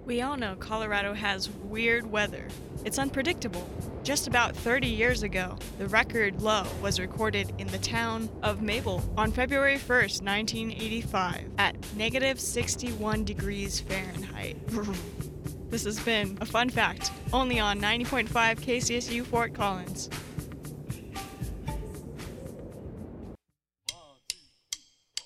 We all know Colorado has weird weather. It's unpredictable. Just about 30 years ago, the record low was recorded in the town of Mabel on February 1st, 1985, at negative 61 degrees Fahrenheit. This has been a fun fact, only on 90.5 KCSU Fort Collins.